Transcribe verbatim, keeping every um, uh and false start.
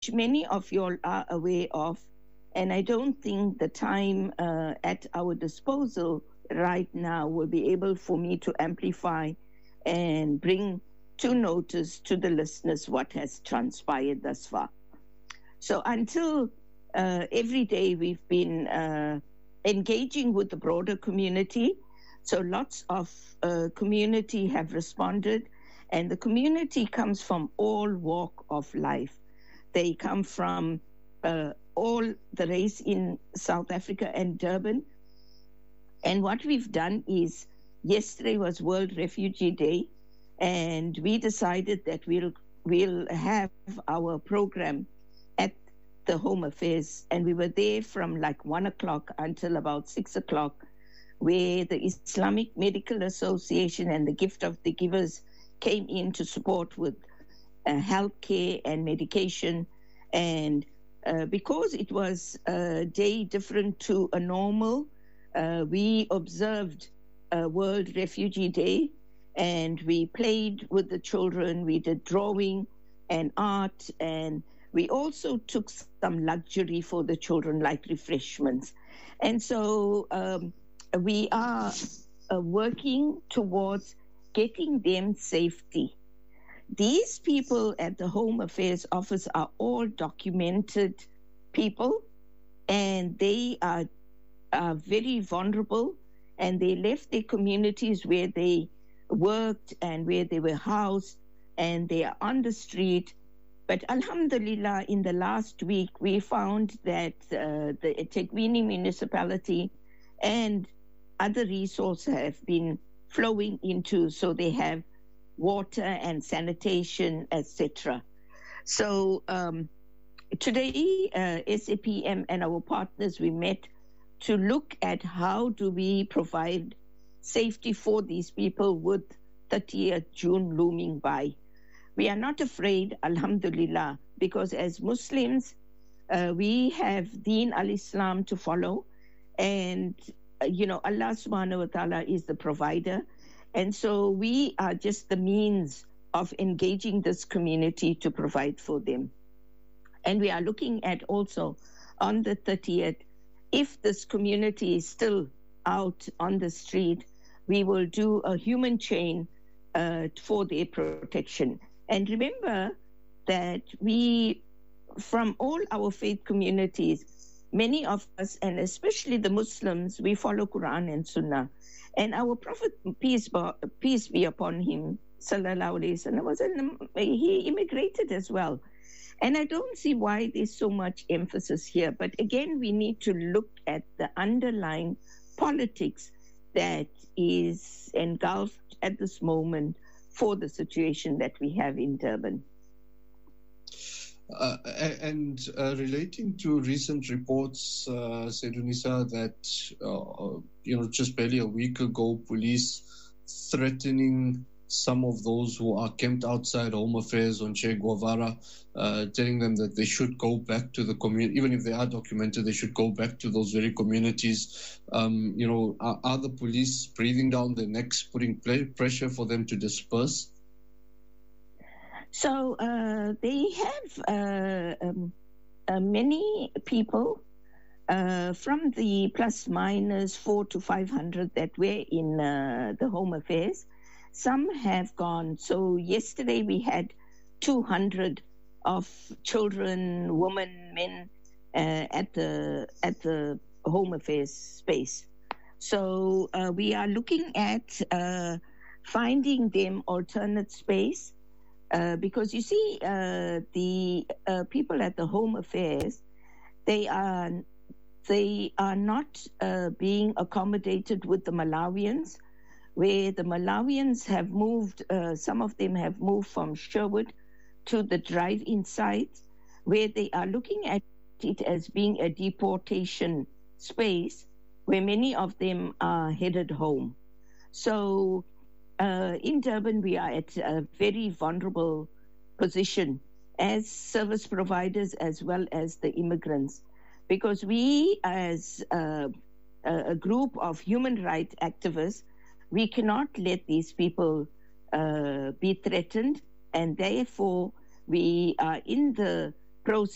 which many of you all are aware of. And I don't think the time uh, at our disposal right now will be able for me to amplify and bring to notice to the listeners what has transpired thus far. So until uh, every day we've been uh, engaging with the broader community. So lots of uh, community have responded, and the community comes from all walk of life. They come from uh, all the race in South Africa and Durban. And what we've done is, yesterday was World Refugee Day, and we decided that we'll we'll have our program at the Home Affairs, and we were there from like one o'clock until about six o'clock, where the Islamic Medical Association and the Gift of the Givers came in to support with uh, health care and medication. And uh, because it was a day different to a normal, uh, we observed uh, World Refugee Day, and we played with the children. We did drawing and art, and we also took some luxury for the children, like refreshments. And so um, we are uh, working towards getting them safety. These people at the Home Affairs Office are all documented people, and they are, are very vulnerable, and they left their communities where they worked and where they were housed, and they are on the street. But Alhamdulillah, in the last week, we found that uh, the eThekwini municipality and other resources have been flowing into, so they have water and sanitation, et cetera. So um, today, uh, S A P M and our partners, we met to look at how do we provide safety for these people with thirtieth June looming by. We are not afraid, alhamdulillah, because as Muslims, uh, we have Deen al-Islam to follow, and uh, you know, Allah subhanahu wa ta'ala is the provider. And so we are just the means of engaging this community to provide for them. And we are looking at also on the thirtieth, if this community is still out on the street, we will do a human chain uh, for their protection. And remember that we, from all our faith communities, many of us, and especially the Muslims, we follow Quran and Sunnah. And our Prophet, peace, peace be upon him, sallallahu alayhi wa sallam, was an, he immigrated as well. And I don't see why there's so much emphasis here. But again, we need to look at the underlying politics that is engulfed at this moment for the situation that we have in Durban. Uh, and uh, relating to recent reports, uh, Saidunisa, that uh, you know, just barely a week ago, police threatening some of those who are camped outside Home Affairs on Che Guevara, uh, telling them that they should go back to the community, even if they are documented, they should go back to those very communities. Um, you know, are, are the police breathing down their necks, putting pressure for them to disperse? So uh, they have uh, um, uh, many people uh, from the plus minus four to five hundred that were in uh, the Home Affairs. Some have gone. So yesterday we had two hundred of children, women, men uh, at the at the Home Affairs space. So uh, we are looking at uh, finding them alternate space. Uh, because you see, uh, the uh, people at the Home Affairs, they are they are not uh, being accommodated with the Malawians, where the Malawians have moved. Uh, some of them have moved from Sherwood to the drive-in site, where they are looking at it as being a deportation space, where many of them are headed home. So. Uh, in Durban, we are at a very vulnerable position as service providers as well as the immigrants, because we as uh, a group of human rights activists, we cannot let these people uh, be threatened, and therefore we are in the process